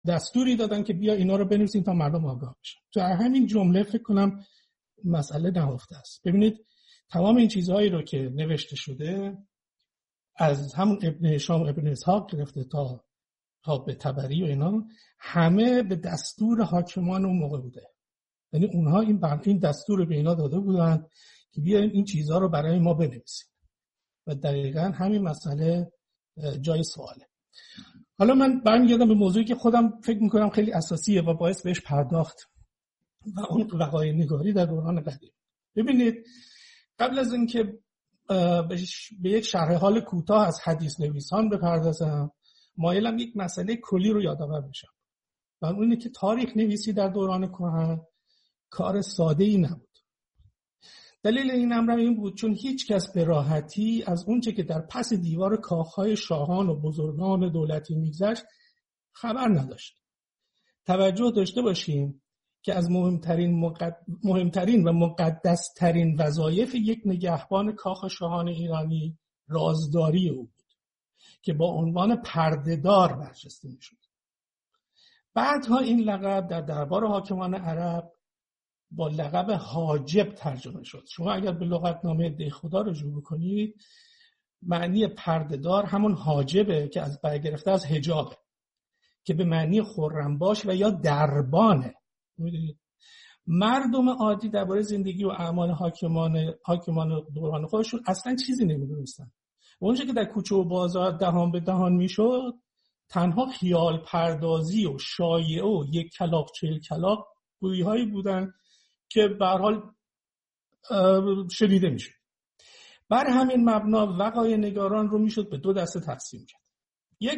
دستوری دادن که بیا اینا رو بنویسین تا مردم آگاه بشن. تو همین جمله فکر کنم مسئله نهفته است. ببینید تمام این چیزهایی رو که نوشته شده از همون ابن هشام ابن اسحاق گرفته تا به طبری و اینا، همه به دستور حاکمان اون موقع بوده. یعنی اونها این دستور به اینا داده بودن که بیاین این چیزها رو برای ما بنویسیم و دقیقاً همین مسئله جای سواله. حالا من برمیگردم به موضوعی که خودم فکر میکنم خیلی اساسیه و باعث بهش پرداخت و اون وقایع نگاری در دوران قدیم. ببینید قبل از اینکه به یک شرح حال کوتاه از حدیث نویسان بپردازم، مایلم یک مسئله کلی رو یادآور بشم و اون اینه که تاریخ نویسی در دوران کهن کار ساده‌ای نبود. دلیل این امر این بود چون هیچ کس به راحتی از اونچه که در پس دیوار کاخهای شاهان و بزرگان دولتی میگذشت خبر نداشت. توجه داشته باشیم که از مهمترین و مقدسترین وظایف یک نگهبان کاخ شاهان ایرانی رازداری او بود که با عنوان پردهدار برجسته میشد. بعدها این لقب در دربار حاکمان عرب با لقب حاجب ترجمه شد. شما اگر به لغتنامه دهخدا رجوع بکنید، معنی پردهدار همون حاجبه که از برگرفته از حجابه که به معنی خرم‌باش و یا دربانه. می‌دونید مردم عادی درباره زندگی و اعمال حاکمان دوران خودشون اصلا چیزی نمی‌دونستن. اونجا که در کوچه و بازار دهان به دهان میشد، تنها خیال پردازی و شایعه و یک کلاغ 40 کلاغ گویی‌هایی بودن که به هر حال شنیده میشد. بر همین مبنا وقایع نگاران رو میشد به دو دسته تقسیم کرد. یک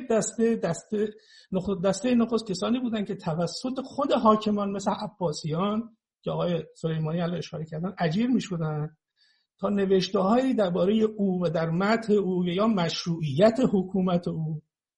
دسته نخست کسانی بودن که توسط خود حاکمان مثل عباسیان که آقای سلیمانی علیه اشاره کردن اجیر میشدن تا نوشته‌هایی درباره او و در متن او یا مشروعیت حکومت او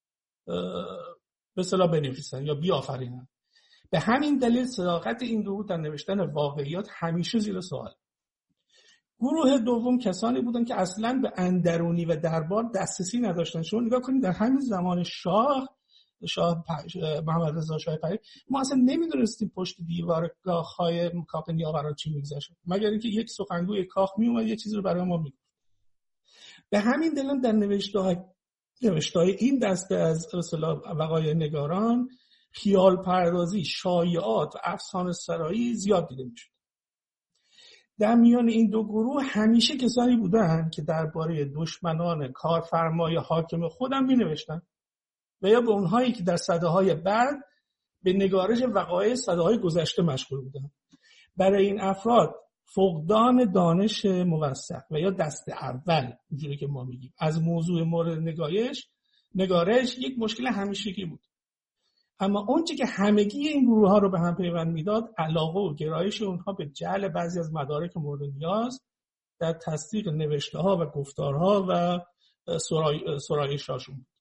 به اصطلاح بنویسن یا بیافرینن. به همین دلیل صداقت این گروه در نوشتن واقعیات همیشه زیر سوال. گروه دوم کسانی بودند که اصلاً به اندرونی و دربار دسترسی نداشتن. شما نگاه کنید در همین زمان شاه محمد رضا شاه پهلوی ما اصلا نمیدونستیم پشت دیوار کاخهای کاخ نیاوران چی میگذشت، مگر اینکه یک سخنگوی کاخ میومد یه چیزی رو برای ما میگفت. به همین دلیل در نوشته‌های این دسته از اصطلاح وقایع نگاران خیال پردازی، شایعات و افسانه سرایی زیاد دیده میشد. در میان این دو گروه همیشه کسانی بودند که درباره دشمنان کارفرمای حاکم خودم مینوشتن و یا به اونهایی که در سده‌های بعد به نگارش وقایع سده‌های گذشته مشغول بودند. برای این افراد فقدان دانش موثق و یا دست اول اینجوری که ما میگیم از موضوع مورد نگارش یک مشکل همیشگی بود. اما اونچه که همگی این گروه ها رو به هم پیوند میداد علاقه و گرایش اونها به جعل بعضی از مدارک مورد نیاز در تصدیق نوشته ها و گفتارها و سرایش‌هاشون بود.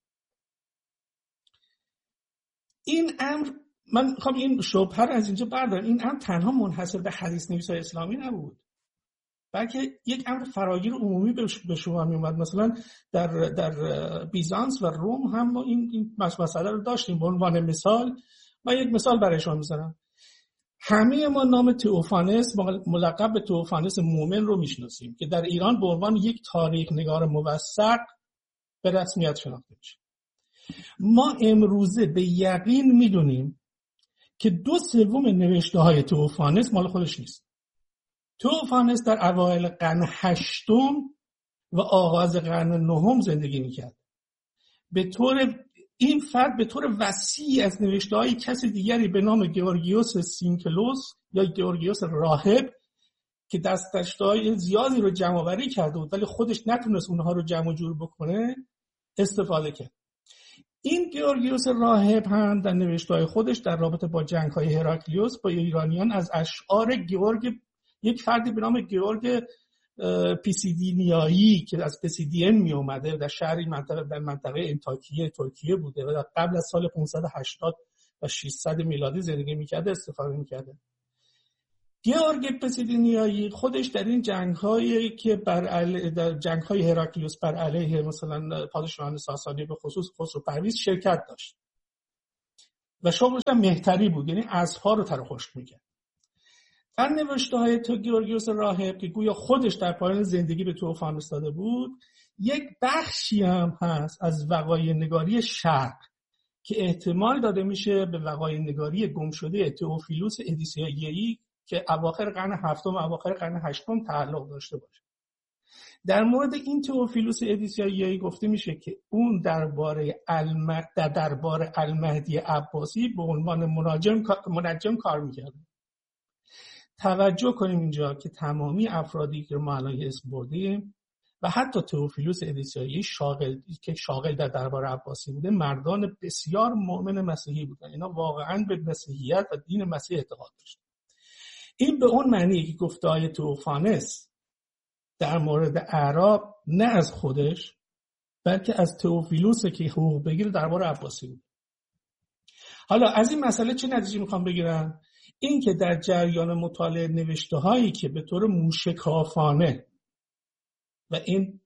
این امر من میخوام این شبهه رو از اینجا بردارم. این امر تنها منحصر به حدیث نویسای اسلامی نبود، بلکه یک امر فراگیر عمومی به شما می اومد. مثلا در بیزانس و روم هم ما این مسئله رو داشتیم. به عنوان مثال من یک مثال برای شما میزنم. همه ما نام تئوفانس ملقب به تئوفانس مومن رو میشناسیم که در ایران به عنوان یک تاریخ نگار موثق به رسمیت شناخته میشه. ما امروزه به یقین میدونیم که 2/3 نوشته‌های تئوفانس مال خودش نیست. تئوفانس در اوایل قرن 8 و آغاز قرن 9 زندگی میکرد. این فرد به طور وسیعی از نوشته‌های کسی دیگری به نام گیورگیوس سینکلوس یا گیورگیوس راهب که دست‌های زیادی رو جمع‌آوری کرده بود ولی خودش نتونست اونها رو جمع جور بکنه استفاده کرد. این گیورگیوس راهب هم در نوشته‌های خودش در رابطه با جنگ‌های هراکلیوس با ایرانیان از اشعار یک فردی به نام گیورگ پیسیدینیایی که از پیسیدین می اومده در شهری در منطقه انطاکیه ترکیه بوده و در قبل از سال 580 و 600 میلادی زندگی میکرده استفاده میکرده. گیورگ پیسیدینیایی خودش در این جنگ‌هایی که در جنگ‌های هراکلیوس بر علیه مثلا پادشاهان ساسانی به خصوص خسرو پرویز شرکت داشت و شغلش هم مهتری بود، یعنی اسب‌ها رو تر خشک می‌کرد. در نوشته‌های گیورگیوس راهب که گویا خودش در پایان زندگی به توفانوس داده بود، یک بخشی هم هست از وقایع نگاری شرق که احتمال داده میشه به وقایع نگاری گمشده تئوفیلوس ادیسیایی که اواخر قرن هفتم و اواخر قرن هشتم تعلق داشته باشه. در مورد این تئوفیلوس ادیسیایی گفته میشه که اون درباره المهدی عباسی به عنوان منجم کار میکرده. توجه کنیم اینجا که تمامی افرادی که ما الان اسم بردیم و حتی تئوفیلوس ادیسیایی شاغل در دربار عباسی بوده، مردان بسیار مؤمن مسیحی بودن. اینا واقعا به مسیحیت و دین مسیح اعتقاد داشتن. این به اون معنیه که گفته‌های تئوفانس در مورد اعراب نه از خودش بلکه از تئوفیلوس که حقوق بگیره دربار عباسی بود. حالا از این مسئله چه نتیجه میخوام بگیرم؟ این که در جریان مطالعه نوشته هایی که به طور موشکافانه و این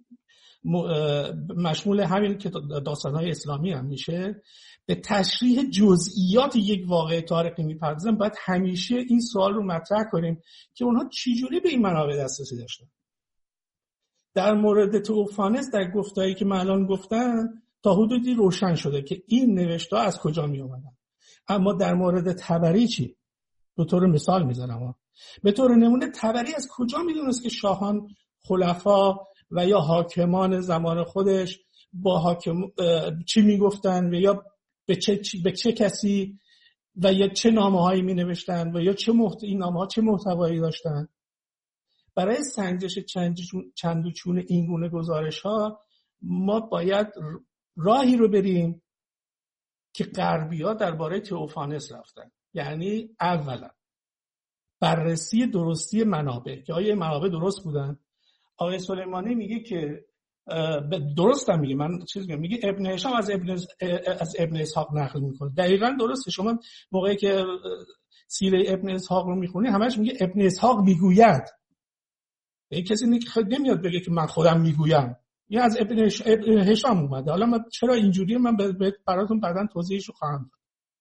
مشمول همین که داستان‌های اسلامی هم میشه به تشریح جزئیات یک واقعه تاریخی میپردازن، باید همیشه این سوال رو مطرح کنیم که اونها چجوری به این منابع دسترسی داشتن. در مورد تئوفانس در گفتهایی که من الان گفتم تا حدودی روشن شده که این نوشته از کجا می اومدن. اما در مورد طبری چی؟ به طور مثال میزنم. به طور نمونه طبری از کجا میدونست که شاهان، خلفا و یا حاکمان زمان خودش با چی میگفتن و یا به چه کسی و یا چه نامه‌هایی مینوشتن و یا این نامه‌ها چه محتوایی داشتن؟ برای سنجش چند و چون این گونه گزارش‌ها ما باید راهی رو بریم که غربی‌ها درباره تئوفانس رفتن. یعنی اولا بررسی درستی منابع که آیا منابع درست بودن. آقای سلیمانی میگه که درست هم میگه، من چیز میگه ابن هشام از ابن اسحاق نقل میکنه. دقیقاً درسته. شما موقعی که سیره ابن اسحاق رو میخونی همش میگه ابن اسحاق میگوید. این کسی نمیاد بگه که من خودم میگویم. این از ابن هشام اومده. حالا من چرا اینجوریه من براتون بعداً توضیحشو خواهم داد.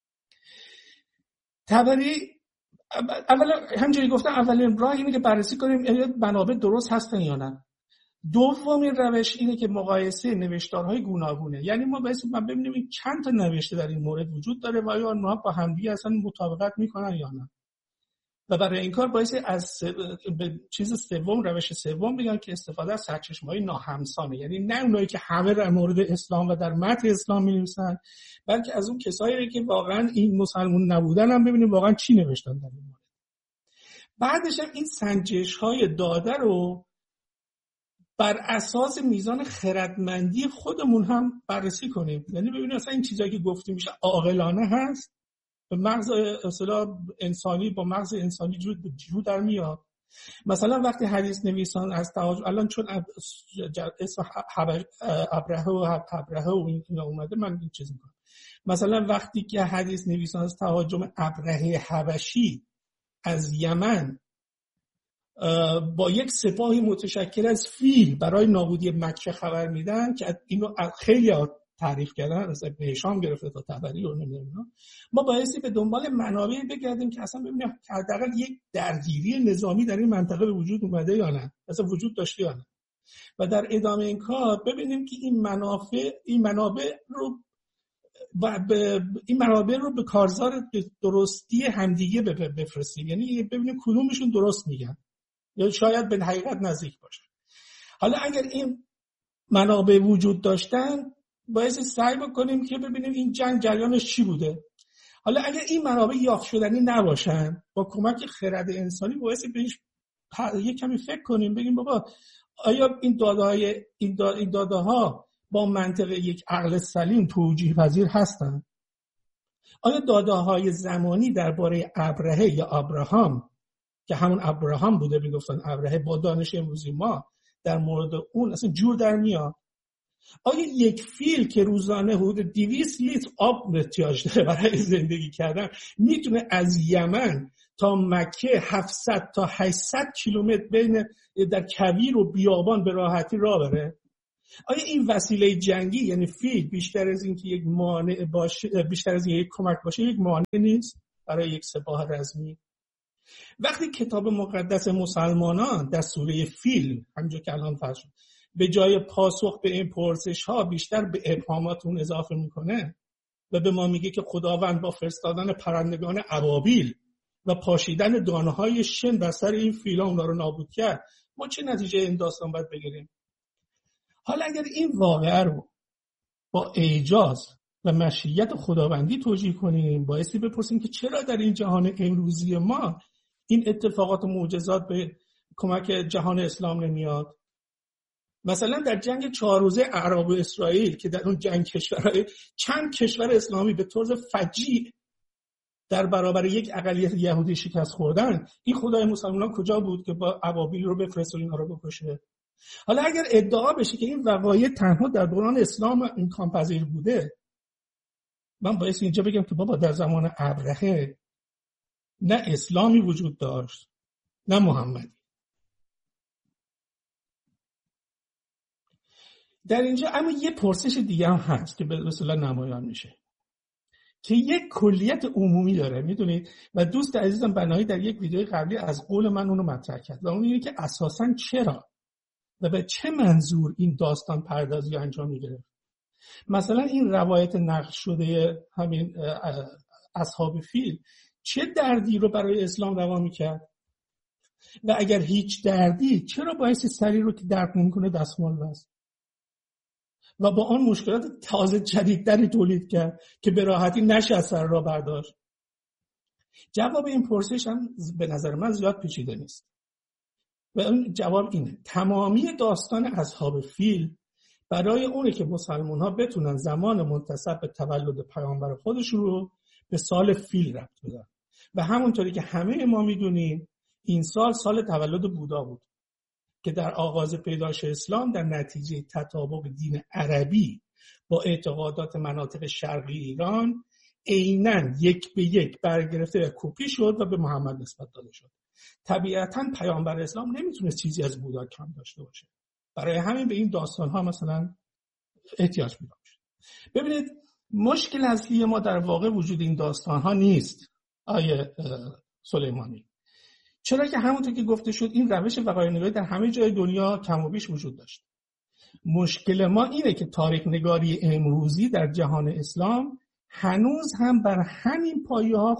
طبری اولا همونجوری گفتم اولین راه اینه که بررسی کنیم منابع درست هستن یا نه. دومین روش اینه که مقایسه نوشتارهای گوناگونه، یعنی ما ببینیم چند تا نوشته در این مورد وجود داره و آیا اونها با همدیگه اصلا مطابقت میکنن یا نه. و برای این کار باعث از روش سوم بگم که استفاده از سرچشمه‌های ناهمسانه، یعنی نه اونایی که همه در مورد اسلام و در متن اسلام می‌نویسن، بلکه از اون کسایی که واقعا این مسلمان نبودن هم ببینیم واقعا چی نوشتن در این مورد. بعدش هم این سنجش‌های داده رو بر اساس میزان خردمندی خودمون هم بررسی کنیم، یعنی ببینیم اصلا این چیزایی که گفتیم میشه عاقلانه هست، به مغز اصطلاح انسانی با مغز انسانی جو در میاد. مثلا وقتی حدیث نویسان از تهاجم، الان چون اسم ابرهه و این اومده من این چیز میکنم، مثلا وقتی که حدیث نویسان از تهاجم ابرهه حبشی از یمن با یک سپاهی متشکل از فیل برای نابودی مکه خبر میدن که اینو خیلی تعریف کردن، از ابن هشام گرفته تا طبری و نمیدونم، ما بایستی به دنبال منابع بگردیم که اصلا ببینیم که حداقل یک درگیری نظامی در این منطقه به وجود اومده یا نه، اصلا وجود داشته یا نه. و در ادامه این کار ببینیم که این منابع رو به کارزار درستی همدیگه بفرستیم، یعنی ببینیم کدومشون درست میگن یا شاید به حقیقت نزدیک باشه. حالا اگر این منابع وجود داشتن باید سعی بکنیم که ببینیم این جنگ جریانش چی بوده. حالا اگر این منابع یافت شدنی نباشن، با کمک خرد انسانی باید بهش یک کمی فکر کنیم، بگیم بابا آیا این داده ها با منطق یک عقل سلیم توجیه پذیر هستن؟ آیا داده های زمانی درباره ابرهه یا ابراهام که همون ابراهام بوده میگفتن ابرهه، با دانش امروزی ما در مورد اون اصلا جور در میاد؟ آیا یک فیل که روزانه حدود 200 لیتر آب احتیاج داره برای زندگی کردن میتونه از یمن تا مکه 700 تا 800 کیلومتر بین در کویر و بیابان به راحتی راه بره؟ آیا این وسیله جنگی یعنی فیل بیشتر از این که یک مانع باشه، بیشتر از یک کمک باشه، یک مانع نیست برای یک سپاه رزمی؟ وقتی کتاب مقدس مسلمانان در سوره فیل همونجور که الان فرض شد به جای پاسخ به این پرسش ها بیشتر به ابهامات اون اضافه میکنه و به ما میگه که خداوند با فرستادن پرندگان ابابیل و پاشیدن دانه های شن بر سر این فیلا اونا رو نابود کرد، ما چه نتیجه این داستان باید بگیریم؟ حالا اگر این واقعه رو با اعجاز و مشیت خداوندی توجیه کنیم، بایستی بپرسیم که چرا در این جهان امروزی ما این اتفاقات و معجزات به کمک جهان اسلام نمیاد؟ مثلا در جنگ 4 روزه عرب و اسرائیل که در اون جنگ چند کشور اسلامی به طرز فجیع در برابر یک اقلیت یهودی شکست خوردن، این خدای مسلمانان کجا بود که با ابابیل رو بفرست و اینا رو بکشه؟ حالا اگر ادعا بشه که این وقایع تنها در دوران اسلام امکان پذیر بوده، من باید اینجا بگم که بابا در زمان ابرهه نه اسلامی وجود داشت نه محمدی. در اینجا اما یه پرسش دیگه هم هست که به اصطلاح نمایان میشه که یک کلیت عمومی داره، میدونید، و دوست عزیزم بنایی در یک ویدیو قبلی از قول من اونو مطرح کرد و اون اینه که اساساً چرا و به چه منظور این داستان پردازی انجام میگیره. مثلا این روایت نقل شده همین اصحاب فیل چه دردی رو برای اسلام روا میکرد و اگر هیچ دردی چرا باعث سری رو که درد نمیکنه دستمال بست و با آن مشکلات تازه جدیدتری تولید کرد که به راحتی نشه از سر را برداشت؟ جواب این پرسش هم به نظر من زیاد پیچیده نیست و اون جواب اینه: تمامی داستان اصحاب فیل برای اونه که مسلمان ها بتونن زمان منتسب به تولد پیامبر خودشون رو به سال فیل ربط بدن و همونطوری که همه ما میدونیم این سال تولد بودا بود که در آغاز پیدایش اسلام در نتیجه تطابق دین عربی با اعتقادات مناطق شرقی ایران عیناً یک به یک برگرفته و کپی شد و به محمد نسبت داده شد. طبیعتاً پیامبر اسلام نمیتونست چیزی از بودا کم داشته باشه، برای همین به این داستان‌ها مثلا احتیاج پیدا میشه. ببینید مشکل اصلی ما در واقع وجود این داستان‌ها نیست آیه سلیمانی، چرا که همونطور که گفته شد این روش وقایع‌نگاری در همه جای دنیا کم و بیش وجود داشت. مشکل ما اینه که تاریخ نگاری امروزی در جهان اسلام هنوز هم بر همین پایه‌های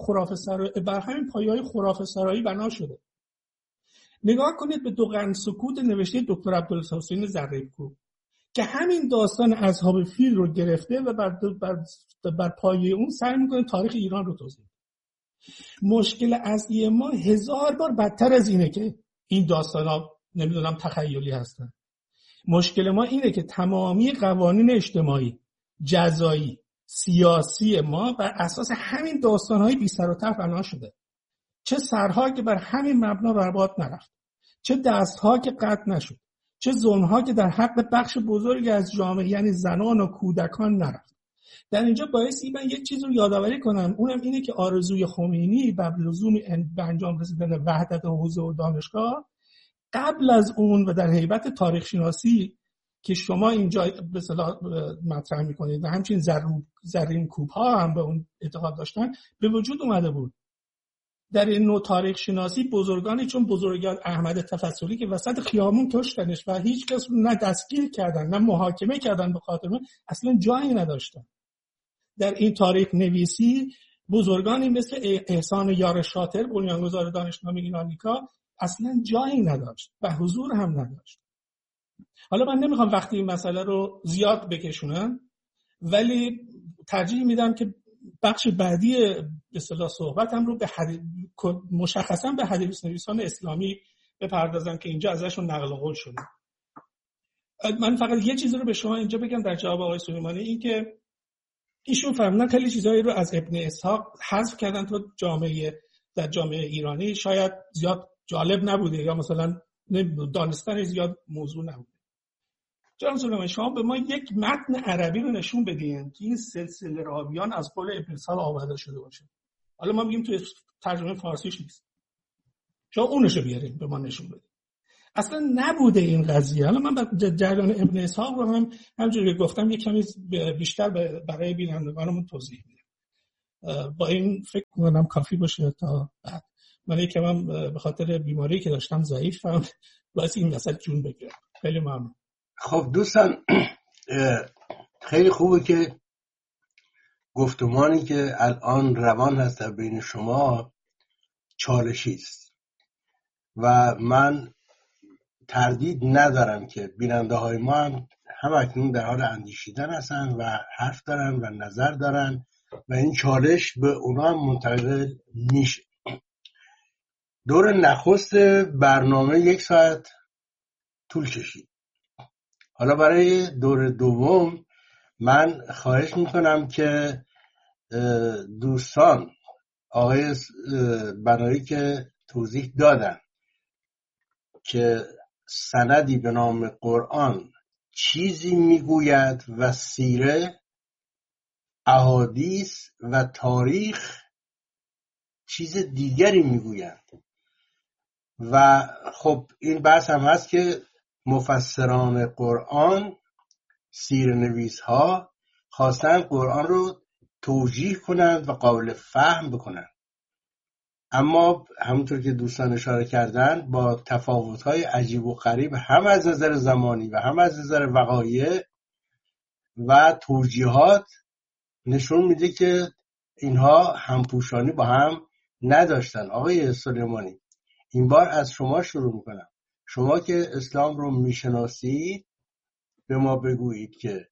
خرافه سرایی بنا شده. نگاه کنید به دو قرن سکوت نوشته دکتر عبدالحسین زریبکو که همین داستان اصحاب فیل رو گرفته و بر پایه اون سعی میکنه تاریخ ایران رو توضیح. مشکل اصلی ما 1000 بار بدتر از اینه که این داستانا نمیدونم تخیلی هستن. مشکل ما اینه که تمامی قوانین اجتماعی، جزایی، سیاسی ما بر اساس همین داستان‌های بی سر و ته بنا شده. چه سرها که بر همین مبنا برباد نرفت، چه دستها که قطع نشد، چه ظلم‌ها که در حق بخش بزرگی از جامعه یعنی زنان و کودکان نرفت. در اینجا بایستی من یک چیز رو یادآوری کنم، اونم اینه که آرزوی خمینی به لزوم به انجام رسیدن وحدت حوزه و دانشگاه قبل از اون و در هیبت تاریخ شناسی که شما اینجا به اصطلاح مطرح می‌کنید و همچنین زرین کوب‌ها هم به اون اعتقاد داشتن به وجود اومده بود. در این نوع تاریخ شناسی بزرگانی چون بزرگان احمد تفضلی که وسط خیابون کشتنش و هیچ کس رو نه دستگیر کردن نه محاکمه کردن به خاطر اون، اصلا جایی نداشتن. در این تاریخ نویسی بزرگانی مثل احسان یار شاطر بنیانگذار دانشنامه ایرانیکا اصلا جایی نداشت و حضور هم نداشت. حالا من نمیخوام وقتی این مسئله رو زیاد بکشونم، ولی ترجیح میدم که بخش بعدی به اصطلاح صحبتم رو به مشخصا به حدیث نویسان اسلامی بپردازم که اینجا ازشون نقل قول شده. من فقط یه چیزی رو به شما اینجا بگم در جواب آقای سلیمانی، این که ایشون فهمیدن خیلی چیزایی رو از ابن اسحاق حذف کردن تو در جامعه ایرانی شاید زیاد جالب نبوده یا مثلا دانستن زیاد موضوع نبوده. جناب سلیمانی شما به ما یک متن عربی رو نشون بدین که این سلسله راویان از قول ابن اسحاق آورده شده باشه. حالا ما میگیم تو ترجمه فارسیش نیست، شما اونشو بیارین به ما نشون بدین. اصلا نبوده این قضیه. حالا من جریان ابن اسحاق رو هم همونجوری که گفتم یک کمی بیشتر برای بینندگانمون توضیح میدم. با این فکر کنم کافی باشه تا بعد. من یکم به خاطر بیماری که داشتم ضعیفم، باعث این وسط جون بگیرم. خیلی ممنون. خب دوستان، خیلی خوبه که گفتمانی که الان روان هست در بین شما چالشی است و من تردید ندارم که بیننده های ما هم اکنون در حال اندیشیدن هستن و حرف دارن و نظر دارن و این چالش به اونا هم منتقل میشه. دور نخست برنامه 1 ساعت طول کشید. حالا برای دور دوم من خواهش میکنم که دوستان آقای بنایی که توضیح دادن که سندی به نام قرآن چیزی میگوید و سیره، احادیث و تاریخ چیز دیگری میگویند و خب این بحث هم هست که مفسران قرآن، سیره‌نویس ها خواستن قرآن رو توجیه کنند و قابل فهم بکنند، اما همونطور که دوستان اشاره کردن با تفاوت‌های عجیب و غریب هم از نظر زمانی و هم از نظر وقایع و توجیهات نشون میده که اینها همپوشانی با هم نداشتن. آقای سلیمانی، این بار از شما شروع میکنم. شما که اسلام رو میشناسید به ما بگویید که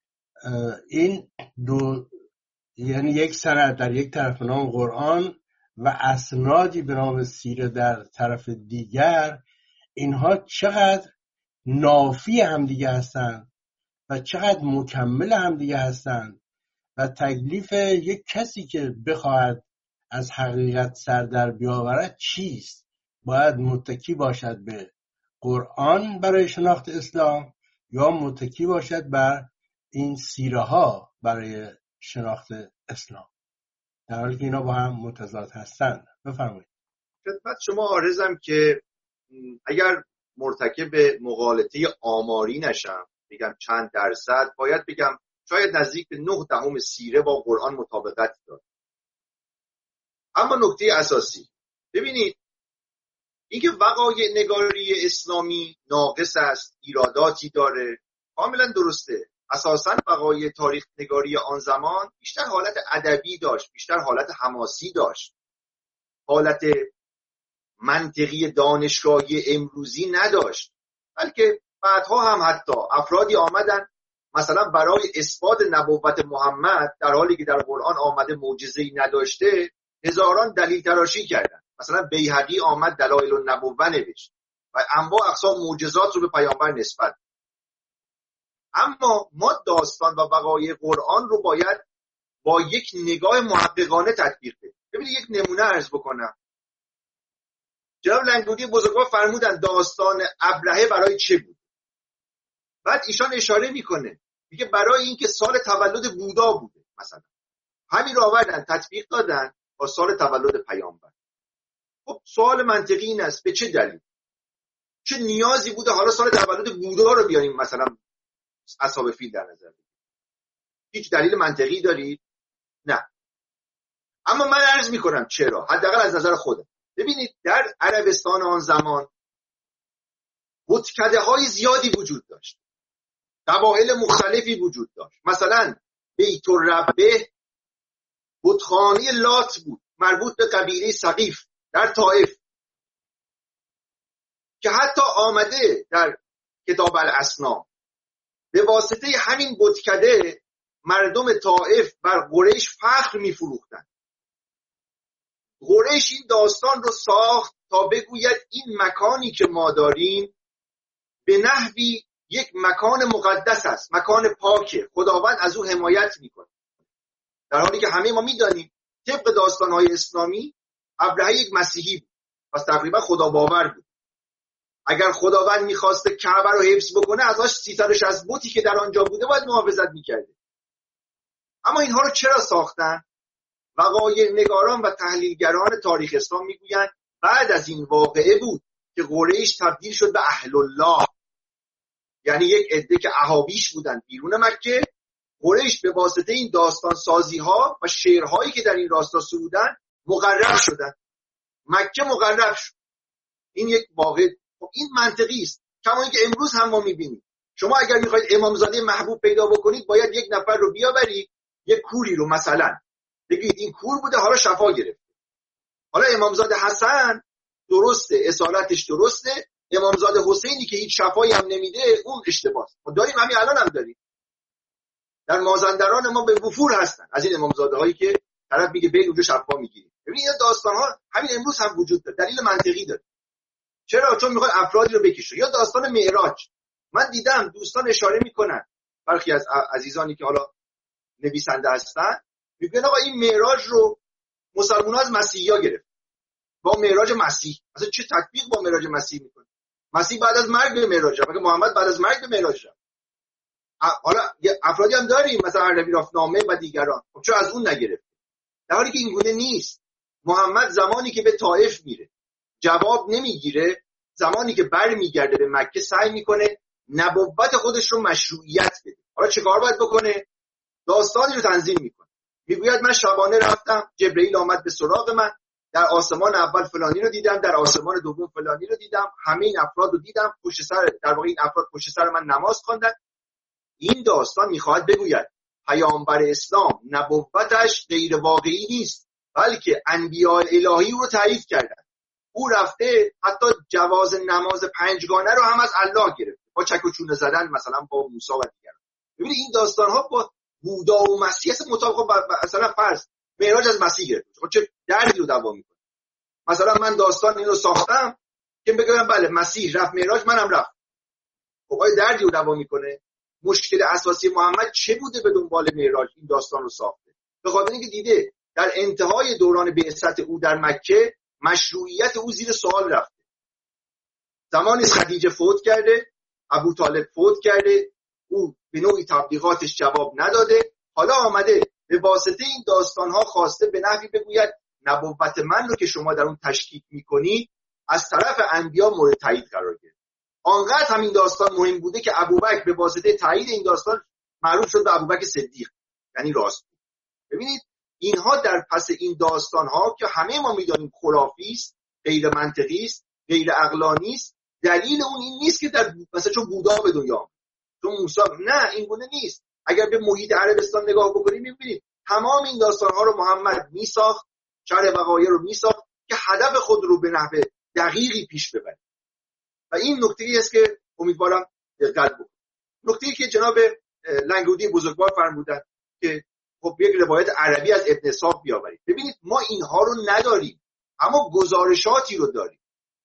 این دو، یعنی یک سند در یک طرف به نام قرآن و اسنادی به نام سیره در طرف دیگر، اینها چقدر نافی همدیگه هستند و چقدر مکمل همدیگه هستند و تکلیف یک کسی که بخواهد از حقیقت سر در بیاورد چیست؟ باید متکی باشد به قرآن برای شناخت اسلام یا متکی باشد بر این سیره ها برای شناخت اسلام، در حالی که اینا با هم متضاد هستند؟ بفرمایید. خدمت شما عرضم که اگر مرتکب مغالطه آماری نشم بگم چند درصد، باید بگم شاید نزدیک به 9/10 سیره با قرآن مطابقت داره. اما نکته اساسی، ببینید اینکه وقایع نگاری اسلامی ناقص است، ایراداتی داره، کاملا درسته. اساساً وقایع تاریخ نگاری آن زمان بیشتر حالت ادبی داشت، بیشتر حالت حماسی داشت، حالت منطقی دانشگاهی امروزی نداشت. بلکه بعدها هم حتی افرادی آمدن مثلا برای اثبات نبوت محمد در حالی که در قرآن آمده معجزه‌ای نداشته هزاران دلیل تراشی کردن. مثلا بیهقی آمد دلایل النبوه نوشت و انواع اقسام معجزات رو به پیامبر نسبت. اما ما داستان و وقایع قرآن رو باید با یک نگاه محققانه تطبیق بدیم. ببینید یک نمونه عرض بکنم. جناب لنگرودی بزرگوار فرمودن داستان ابرهه برای چه بود؟ بعد ایشان اشاره میکنه، میگه برای اینکه سال تولد بودا بوده. مثلا همین رو آوردن تطبیق دادن با سال تولد پیامبر. خب سوال منطقی این است به چه دلیل؟ چه نیازی بوده حالا سال تولد بودا رو بیاریم مثلا اصحاب فیل در نظر بگیریم؟ هیچ دلیل منطقی دارید؟ نه. اما من عرض میکنم چرا، حداقل از نظر خودم. ببینید در عربستان آن زمان بتکده های زیادی وجود داشت، قبایل مختلفی وجود داشت. مثلا بیت الربه بتخانه لات بود، مربوط به قبیله ثقیف در طائف، که حتی آمده در کتاب الاسناد به واسطه همین بتکده مردم طائف بر قریش فخر می‌فروختند. قریش این داستان رو ساخت تا بگوید این مکانی که ما داریم به نحوی یک مکان مقدس است، مکان پاکه، خداوند از او حمایت میکنه. در حالی که همه ما میدانیم طبق داستان‌های اسلامی ابرهه یک مسیحی بود، پس تقریبا خدا باور بود. اگر خداوند میخواسته کعبه رو حفظ بکنه ازش 360 بتی که در آنجا بوده باید محافظت میکرده. اما اینها رو چرا ساختن؟ وقایع نگاران و تحلیلگران تاریخ اسلام میگویند بعد از این واقعه بود که قریش تبدیل شد به اهل الله، یعنی یک عده که اهابیش بودن بیرون مکه، قریش به واسطه این داستان سازی ها و شعرهایی که در این راستا سرودن مقرب شدن، مکه مقرب شد. این یک واقع، این منطقی است. کما اینکه امروز هم ما میبینیم شما اگر میخواید امامزاده محبوب پیدا بکنید باید یک نفر رو بیاورید، یک کوری رو مثلا بگید این کور بوده حالا شفا گرفت. حالا امامزاده حسن درسته، اصالتش درسته، امامزاده حسینی که هیچ شفایی هم نمیده اون اشتباهه. ما داریم، همین الان هم داریم در مازندران ما به وفور هستن از این امامزاده هایی که طرف میگه بین اونجا شفا میگیریم. ببینید این داستان ها همین امروز هم وجود داره، دلیل منطقی داره. چرا؟ چون میخواد افرادی رو بکشه. یا داستان معراج، من دیدم دوستان اشاره میکنن، برخی از عزیزانی که حالا نویسنده هستن میگن آقا این معراج رو مسلمان‌ها از مسیحی‌ها گرفت با معراج مسیح. اصلا چه تطبیق با معراج مسیح میکنه؟ مسیح بعد از مرگ به معراج رفت، محمد بعد از مرگ به معراج رفت. حالا افرادی هم داریم مثلا عربی رافنامه و دیگران، خب چرا از اون نگرفت؟ در حالی که این گونه نیست. محمد زمانی که به طائف میره جواب نمیگیره، زمانی که برمیگرده به مکه سعی میکنه نبوت خودش رو مشروعیت بده. حالا چه کار باید بکنه؟ داستانی رو تنظیم میکنه، میگوید من شبانه رفتم، جبرئیل آمد به سراغ من، در آسمان اول فلانی رو دیدم، در آسمان دوم فلانی رو دیدم، همه این افراد رو دیدم، پشت سر در واقع این افراد پشت سر من نماز خواندن. این داستان میخواد بگوید پیامبر اسلام نبوتش غیر واقعی نیست، بلکه انبیاء الهی رو تایید کردن. او رفته حتی جواز نماز پنجگانه رو هم از الله گرفته با چک و چونه زدن مثلا با موسی و دیگران. ببینید این داستان ها با بودا و مسیح مطابق مثلا فرض معراج از مسیح گرفته، خب چه دردی رو دوا میکنه؟ مثلا من داستان اینو ساختم که بگم بله مسیح رفت معراج، منم رفت، خب آیا دردی رو دوا میکنه؟ مشکل اساسی محمد چه بوده به دنبال معراج این داستان رو ساخته؟ به خاطر اینکه دیده در انتهای دوران بعثت او در مکه مشروعیت او زیر سوال رفته. زمانی خدیجه فوت کرده، ابو طالب فوت کرده، او به نوعی تبلیغاتش جواب نداده، حالا آمده به واسطه این داستانها خواسته به نحوی بگوید نبوت من رو که شما در اون تشکیک میکنی از طرف انبیا مورد تایید قرار گرفت. آنقدر همین داستان مهم بوده که ابوبکر به واسطه تایید این داستان معروف شد به ابوبکر صدیق، یعنی راست. ببینید اینها در پس این داستانها که همه ما میدانیم خرافی است، غیر منطقی است، غیر عقلانی است، دلیل اون این نیست که در مثلا چون بودا به دنیا، چون موسی، نه این گونه نیست. اگر به محیط عربستان نگاه بکنیم میبینید تمام این داستانها رو محمد میساخت، شرح وقایع رو میساخت که هدف خود رو به نحو دقیقی پیش ببره. و این نکته‌ای است که امیدوارم دقت بکنید. نکته‌ای که جناب لنگرودی بزرگوار فرمودن که خب یک روایت عربی از ابن اسحاق بیاورید. ببینید ما اینها رو نداریم، اما گزارشاتی رو داریم.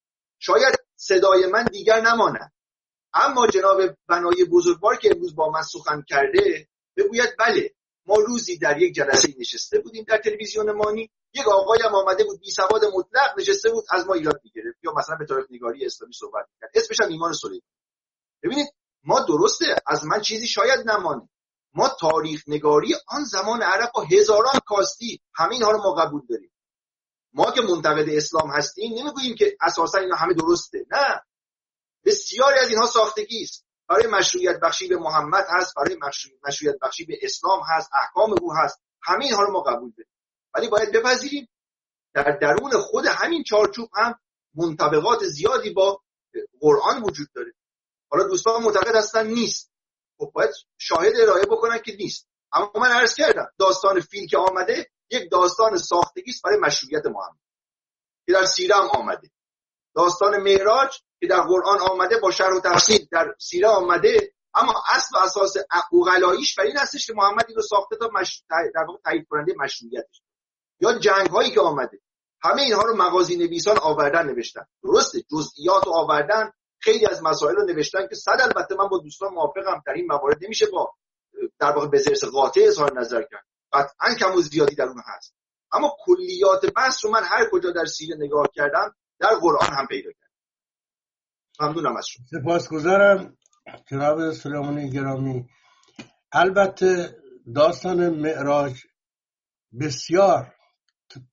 شاید صدای من دیگر نماند، اما جناب بنای بزرگوار که امروز با من سخن کرده بگوید بله ما روزی در یک جلسه نشسته بودیم در تلویزیون مانی، یک آقایی هم آمده بود بی سواد مطلق نشسته بود از ما ایراد می‌گرفت یا مثلا به تاریخ نگاری اسلامی صحبت می‌کرد، اسمش هم ایمان سلیمانی. ببینید ما درسته از من چیزی شاید نمانه، ما تاریخ نگاری آن زمان عرب با هزاران کاستی همه اینها رو ما قبول داریم. ما که منتقد اسلام هستیم نمیگوییم که اساسا اینا همه درسته، نه، بسیاری از اینها ساختگی است. برای مشروعیت بخشی به محمد هست، برای مشروعیت بخشی به اسلام هست، احکام او هست، همه اینها رو ما قبول داریم. ولی باید بپذیریم در درون خود همین چارچوب هم منطبقات زیادی با قرآن وجود داره. حالا دوستان معتقد هستن نیست، خب باید شاهد ارائه بکنن که نیست. اما من عرض کردم داستان فیل که آمده یک داستان ساختگی است برای مشروعیت محمد که در سیره هم آمده. داستان معراج که در قرآن آمده با شرح و تفصیل در سیره آمده، اما اصل و اساس عقلاییش بر این هستش که محمد اینو ساخته تا در واقع تایید کننده مشروعیتش. یا جنگ هایی که آمده همه اینها رو مغازی نویسان آوردن نوشتن، درسته جزئیات رو آوردن، خیلی از مسائل رو نوشتن که صد البته من با دوستان موافقم در این موارد نمیشه با در واقع به زرس قاطع اظهار نظر کرد، قطعا کم و زیادی در اون هست، اما کلیات بحث رو من هر کجا در سیره نگاه کردم در قرآن هم پیدا کردم. ممنونم از شما. سپاسگزارم جناب سلیمانی گرامی. البته داستان معراج بسیار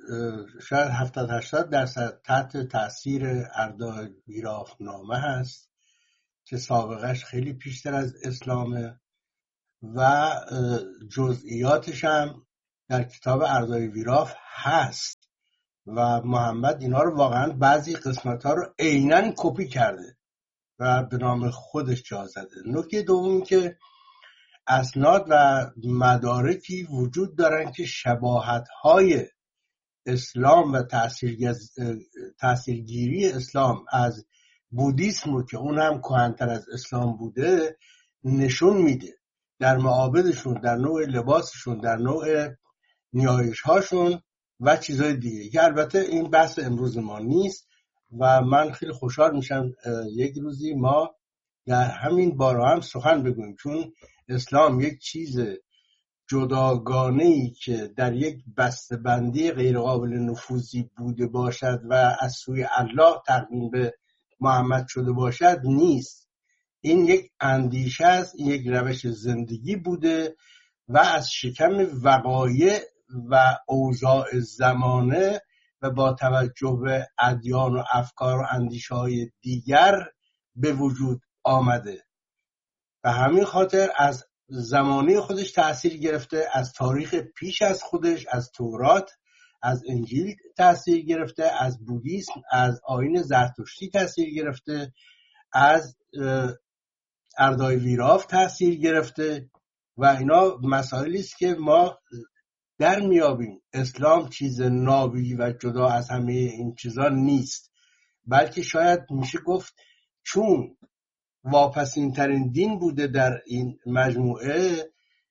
شاید 70-80% تحت تأثیر اردای ویرافنامه هست که سابقش خیلی پیشتر از اسلامه و جزئیاتش هم در کتاب اردای ویراف هست و محمد اینا رو واقعا بعضی قسمت ها رو عیناً کپی کرده و به نام خودش جا زده. نکته دومی که اسناد و مدارکی وجود دارن که شباهت های اسلام و تأثیرگیری اسلام از بودیسم رو که اون هم کهن‌تر از اسلام بوده نشون میده، در معابدشون، در نوع لباسشون، در نوع نیایش هاشون و چیزهای دیگه که البته این بحث امروز ما نیست و من خیلی خوشحال میشم یک روزی ما در همین باره هم سخن بگویم، چون اسلام یک چیز جداگانه‌ای که در یک بسته‌بندی غیرقابل نفوذی بوده باشد و از سوی الله تقدیم به محمد شده باشد نیست. این یک اندیشه است، این یک روش زندگی بوده و از شکم وقایع و اوضاع زمانه و با توجه به ادیان و افکار و اندیشه‌های دیگر به وجود آمده و همین خاطر از زمانه خودش تأثیر گرفته، از تاریخ پیش از خودش، از تورات، از انجیل تأثیر گرفته، از بودیسم، از آیین زرتشتی تأثیر گرفته، از اردای ویراف تأثیر گرفته و اینا مسائلی است که ما در میابیم. اسلام چیز نابی و جدا از همه این چیزا نیست، بلکه شاید میشه گفت چون واپسین ترین دین بوده در این مجموعه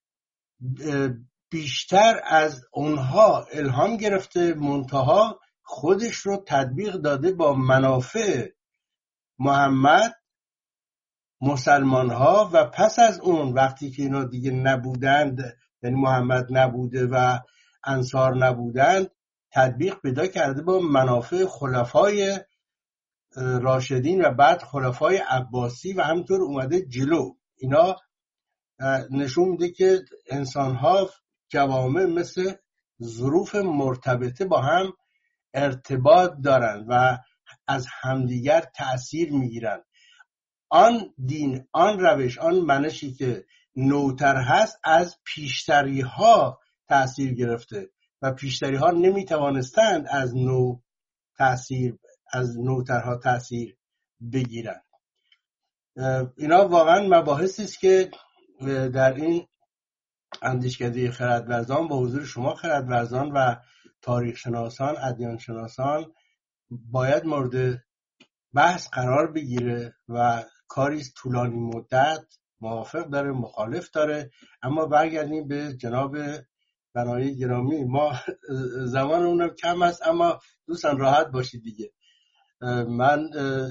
بیشتر از اونها الهام گرفته، منتها خودش رو تطبیق داده با منافع محمد، مسلمان ها و پس از اون وقتی که اینا دیگه نبودند، یعنی محمد نبوده و انصار نبودند، تطبیق پیدا کرده با منافع خلفای راشدین و بعد خلفای عباسی و همینطور اومده جلو. اینا نشون میده که انسان‌ها جوامع مثل ظروف مرتبطه با هم ارتباط دارن و از همدیگر تأثیر میگیرن. آن دین، آن روش، آن منشی که نوتر هست از پیشتری ها تأثیر گرفته و پیشتری ها نمیتوانستند از نوترها تأثیر بگیرن. اینا واقعا مباحثی است که در این اندیشکده خردورزان با حضور شما خردورزان و تاریخ شناسان، ادیان شناسان باید مورد بحث قرار بگیره و کاری طولانی مدت، موافق داره، مخالف داره. اما برگردیم به جناب بنایی گرامی، ما زمان اونم کم است اما دوستان راحت باشید دیگه. من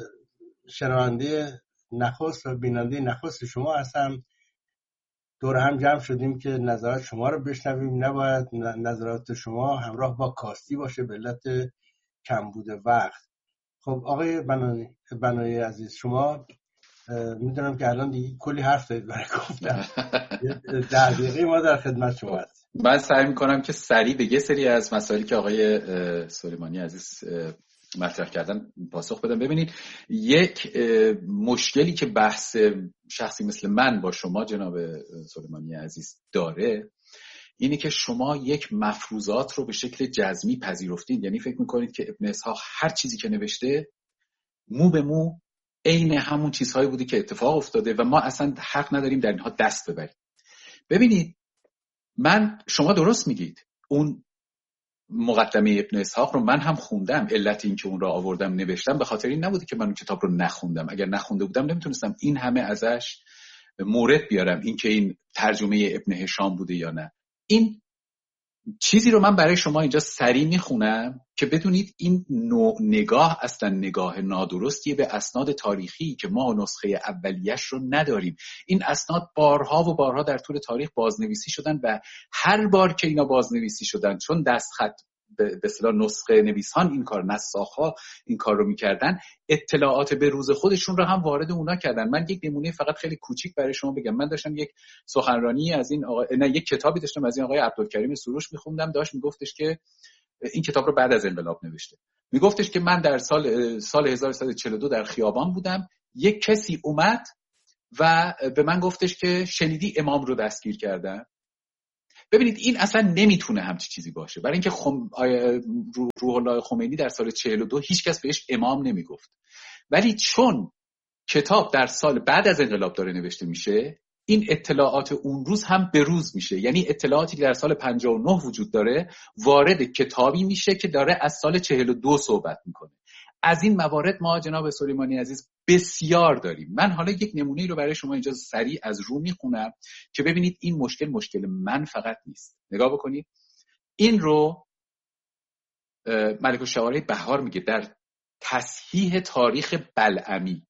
شنونده نخست و بیننده نخست شما هستم، دور هم جمع شدیم که نظرات شما رو بشنویم. نباید نظرات شما همراه با کاستی باشه به علت کمبود وقت. خب آقای بنایی عزیز، شما میدونم که الان دیگه کلی حرف دارید برای گفتن، 10 دقیقه ما در خدمت شما هستیم. من سعی میکنم که سریع به یه سری از مسائلی که آقای سلیمانی عزیز مطرح کردن پاسخ بدم. ببینید، یک مشکلی که بحث شخصی مثل من با شما جناب سلیمانی عزیز داره اینه که شما یک مفروضات رو به شکل جزمی پذیرفتید. یعنی فکر میکنید که ابن اسحاق هر چیزی که نوشته مو به مو عین همون چیزهایی بوده که اتفاق افتاده و ما اصلا حق نداریم در اینها دست ببریم. ببینید، شما درست میگید، اون مقدمه ابن اسحاق رو من هم خوندم. علت این که اون را آوردم نوشتم به خاطر این نبوده که من اون کتاب رو نخوندم. اگر نخونده بودم نمیتونستم این همه ازش مورد بیارم، این که این ترجمه ابن هشام بوده یا نه. این چیزی رو من برای شما اینجا سریع میخونم که بدونید این نوع نگاه اصلا نگاه نادرستیه به اسناد تاریخی که ما نسخه اولیش رو نداریم. این اسناد بارها و بارها در طول تاریخ بازنویسی شدن و هر بار که اینا بازنویسی شدن، چون دستخط به اصطلاح نسخه نویسان این کار، نساخ‌ها این کار رو میکردن، اطلاعات به روز خودشون رو هم وارد اونا کردن. من یک نمونه فقط خیلی کوچیک برای شما بگم. من داشتم یک سخنرانی از این یک کتابی داشتم از این آقای عبدالکریم سروش میخوندم. داشت میگفتش که این کتاب رو بعد از انقلاب نوشته. میگفتش که من در سال 1142 در خیابان بودم، یک کسی اومد و به من گفتش که شنیدی امام رو دستگیر کردن. ببینید این اصلا نمیتونه همچی چیزی باشه، برای اینکه روح الله خمینی در سال 42 هیچ کس بهش امام نمیگفت، ولی چون کتاب در سال بعد از انقلاب داره نوشته میشه، این اطلاعات اون روز هم به روز میشه. یعنی اطلاعاتی که در سال 59 وجود داره وارد کتابی میشه که داره از سال 42 صحبت میکنه. از این موارد ما جناب سلیمانی عزیز بسیار داریم. من حالا یک نمونه رو برای شما اینجا سریع از رو میخونم که ببینید این مشکل من فقط نیست. نگاه بکنید، این رو ملک الشعراء بهار میگه در تصحیح تاریخ بلعمی،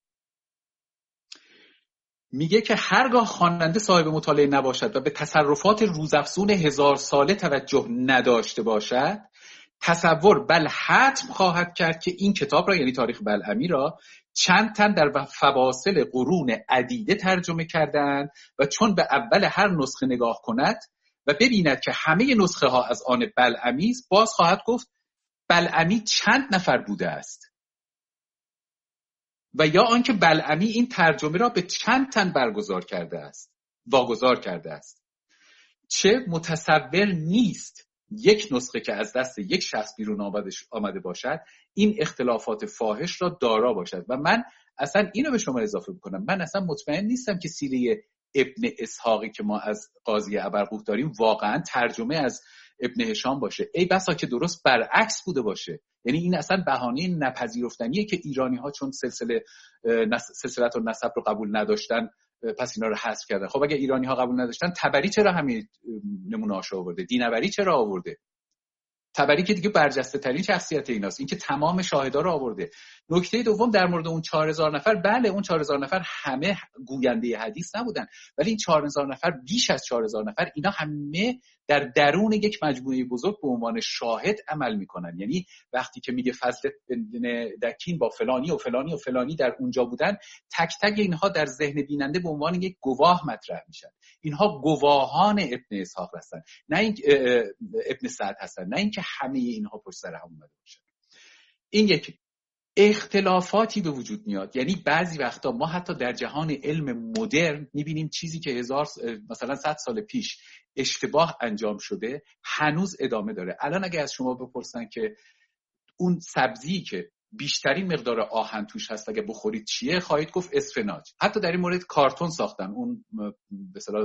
میگه که هرگاه خواننده صاحب مطالعه نباشد و به تصرفات روزافزون 1000 ساله توجه نداشته باشد، تصور بل حتم خواهد کرد که این کتاب را، یعنی تاریخ بلعمی را، چند تن در فواصل قرون عدیده ترجمه کردند و چون به اول هر نسخه نگاه کند و ببیند که همه نسخه ها از آن بلعمی است، باز خواهد گفت بلعمی چند نفر بوده است، و یا آنکه بلعمی این ترجمه را به چند تن واگذار کرده است. چه متصور نیست یک نسخه که از دست یک شخص بیرون آمده باشد این اختلافات فاحش را دارا باشد. و من اصلا اینو به شما اضافه بکنم، من اصلا مطمئن نیستم که سیره ابن اسحاقی که ما از قاضی ابرقوق داریم واقعا ترجمه از ابن هشام باشه. ای بسا که درست برعکس بوده باشه. یعنی این اصلا بهانه نپذیرفتنیه که ایرانی ها چون سلسلت النسب رو قبول نداشتن پس اینا رو حذف کردن. خب اگه ایرانی ها قبول نداشتن، تبری چرا همین نمونه‌اشو آورده؟ دینوری چرا آورده؟ تبری که دیگه برجسته ترین شخصیت ایناست، این که تمام شاهدا رو آورده. نکته دوم در مورد اون 4000 نفر، بله اون 4000 نفر همه گوینده حدیث نبودن، ولی این 4000 نفر، بیش از 4000 نفر، اینا همه در درون یک مجموعه بزرگ به عنوان شاهد عمل میکنن. یعنی وقتی که میگه فضل بن دکین با فلانی و فلانی و فلانی در اونجا بودن، تک تک اینها در ذهن بیننده به عنوان یک گواه مطرح میشن. اینها گواهان ابن اسحاق هستن، نه این ابن سعد هستن، نه اینکه همه اینها پشت سر هم اومده باشن. این یک اختلافاتی به وجود میاد. یعنی بعضی وقتا ما حتی در جهان علم مدرن میبینیم چیزی که مثلا 100 سال پیش اشتباه انجام شده هنوز ادامه داره. الان اگه از شما بپرسن که اون سبزی که بیشترین مقدار آهن توش هست اگه بخورید چیه، خواهید گفت اسفناج. حتی در این مورد کارتون ساختن، اون به اصطلاح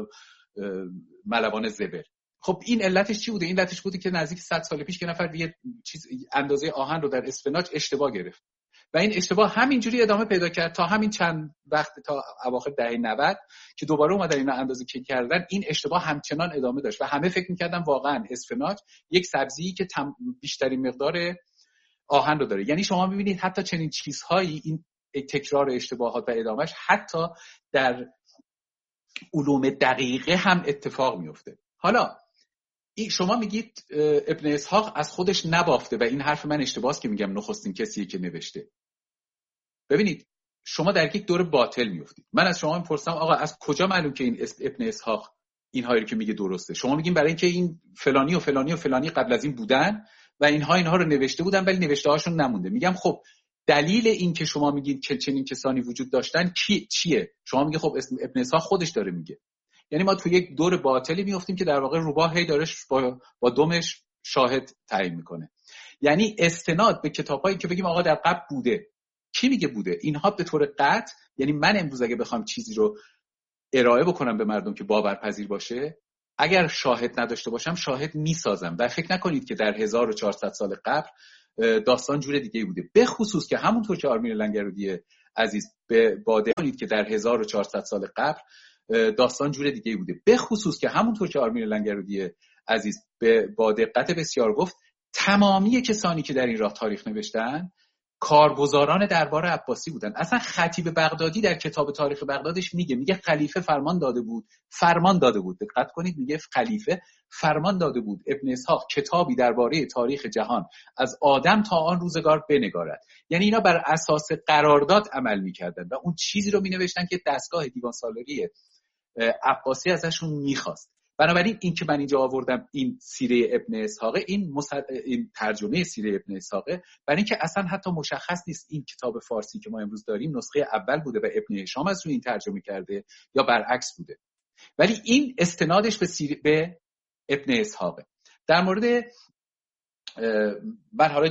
ملوان زبر. خب این علتش چی بوده؟ این علتش بوده که نزدیک 100 سال پیش که نفر یه چیز اندازه آهن رو در اسفناج اشتباه گرفت و این اشتباه همینجوری ادامه پیدا کرد تا همین چند وقت، تا اواخر دهه 90 که دوباره اومدن اینا اندازه کردن. این اشتباه همچنان ادامه داشت و همه فکر می‌کردن واقعا اسفناج یک سبزیی که بیشترین مقدار آهن رو داره. یعنی شما می‌بینید حتی چنین چیزهایی، این تکرار اشتباهات و ادامهش حتی در علوم دقیقه هم اتفاق میفته. حالا شما میگید ابن اسحاق از خودش نبافته و این حرف من اشتباهه که میگم نخستین کسیه که نوشته. ببینید شما در یک دور باطل میافتید. من از شما میپرسم آقا از کجا معلوم که این ابن اسحاق اینهایی رو که میگه درسته؟ شما میگین برای اینکه این فلانی و فلانی و فلانی قبل از این بودن و اینها رو نوشته بودن ولی نوشته هاشون نمونده. میگم خب دلیل این که شما میگید که چنین کسانی وجود داشتن چیه؟ شما میگه خب ابن اسحاق خودش داره میگه. یعنی ما تو یک دور باطلی میافتیم که در واقع روباه هی داره با دمش شاهد تعیین میکنه. یعنی استناد به کتابایی که بگیم آقا در قبل بوده، کی میگه بوده؟ اینها به طور قطع، یعنی من امروز اگه بخوام چیزی رو ارائه بکنم به مردم که باورپذیر باشه، اگر شاهد نداشته باشم شاهد میسازم. و فکر نکنید که در 1400 سال قبل داستان جور دیگه بوده. به خصوص که همونطور که آرمین لنگرودی عزیز به باده کنید که در 1400 سال قبل داستان جور دیگه بوده. به خصوص که همونطور که آرمین لنگرودی عزیز با دقت بسیار گفت، تمامی کسانی که در این راه تاریخ نوشتن کارگزاران دربار عباسی بودن. اصلا خطیب بغدادی در کتاب تاریخ بغدادش میگه خلیفه فرمان داده بود. دقت کنید، میگه خلیفه فرمان داده بود ابن اسحاق کتابی درباره تاریخ جهان از آدم تا آن روزگار بنگارد. یعنی اینا بر اساس قرارداد عمل میکردن و اون چیزی رو مینوشتن که دستگاه دیوان سالاری عباسی ازشون میخواست. بنابراین این که من اینجا آوردم این سیره ابن اسحاق، این ترجمه سیره ابن اسحاق، برای اینکه اصلا حتی مشخص نیست این کتاب فارسی که ما امروز داریم نسخه اول بوده و ابن هشام از روی این ترجمه کرده یا برعکس بوده، ولی این استنادش به ابن اسحاق. در مورد من حالا